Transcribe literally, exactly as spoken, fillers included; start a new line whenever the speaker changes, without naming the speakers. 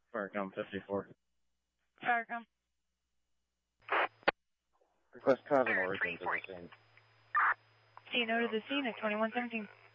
Firecom fifty-four.
Firecom.
Request cause and origin to the scene.
See you noted the scene at twenty-one seventeen.